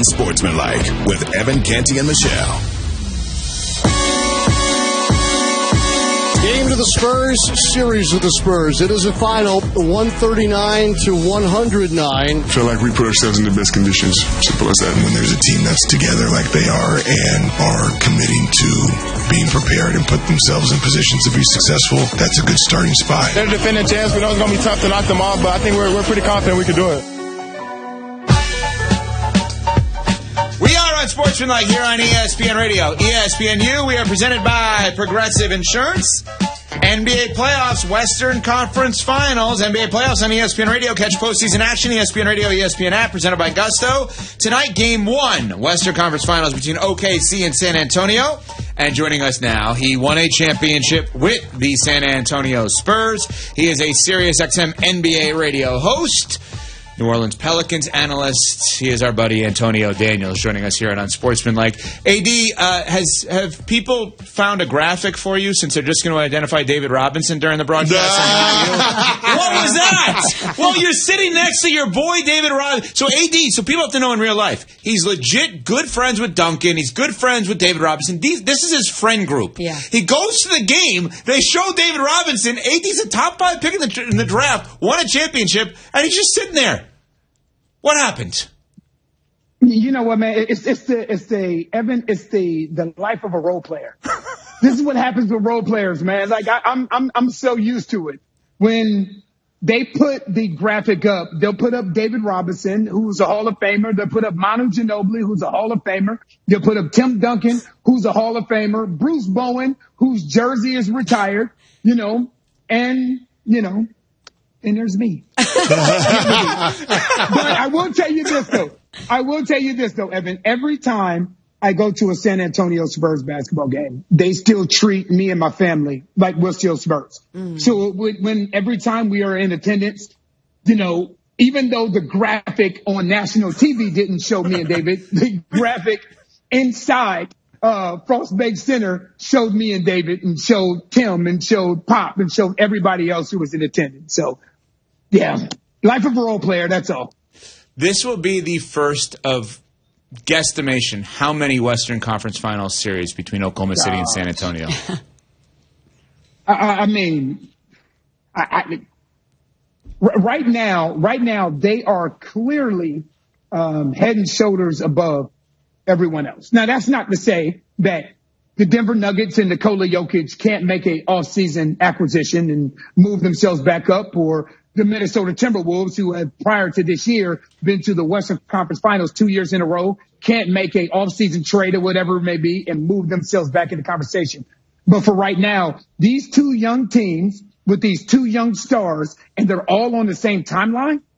Unsportsmanlike with Evan Canty and Michelle. Game to the Spurs, series with the Spurs. It is a final, 139 to 109. I feel like we put ourselves in the best conditions. Simple as that. When there's a team that's together like they are and are committing to being prepared and put themselves in positions to be successful, that's a good starting spot. They're a defending champs. We know it's going to be tough to knock them off, but I think we're pretty confident we can do it. We are Unsportsmanlike here on ESPN Radio. ESPNU, we are presented by Progressive Insurance. NBA Playoffs, Western Conference Finals, NBA Playoffs on ESPN Radio. Catch postseason action, ESPN Radio, ESPN app, presented by Gusto. Tonight, Game 1, Western Conference Finals between OKC and San Antonio. And joining us now, he won a championship with the San Antonio Spurs. He is a SiriusXM NBA radio host, New Orleans Pelicans analyst. He is our buddy Antonio Daniels, joining us here on Unsportsmanlike. AD, have people found a graphic for you since they're just going to identify David Robinson during the broadcast? What was that? Well, you're sitting next to your boy David Robinson. So AD, so people have to know in real life, he's legit good friends with Duncan. He's good friends with David Robinson. This is his friend group. Yeah. He goes to the game. They show David Robinson. AD's a top 5 pick in the draft, won a championship, and he's just sitting there. What happened? You know what, man? It's the life of a role player. This is what happens with role players, man. Like I'm so used to it. When they put the graphic up, they'll put up David Robinson, who's a Hall of Famer. They'll put up Manu Ginobili, who's a Hall of Famer. They'll put up Tim Duncan, who's a Hall of Famer. Bruce Bowen, whose jersey is retired, and there's me. But I will tell you this, though, Evan. Every time I go to a San Antonio Spurs basketball game, they still treat me and my family like we're still Spurs. So every time we are in attendance, even though the graphic on national TV didn't show me and David, the graphic inside Frostbank Center showed me and David and showed Tim and showed Pop and showed everybody else who was in attendance. So, yeah, life of a role player, that's all. This will be the first of guesstimation how many Western Conference Finals series between Oklahoma City and San Antonio. Right now, they are clearly head and shoulders above everyone else. Now, that's not to say that the Denver Nuggets and Nikola Jokic can't make a off-season acquisition and move themselves back up, or the Minnesota Timberwolves, who have prior to this year been to the Western Conference Finals 2 years in a row, can't make a off-season trade or whatever it may be and move themselves back into conversation. But for right now, these two young teams with these two young stars, and they're all on the same timeline,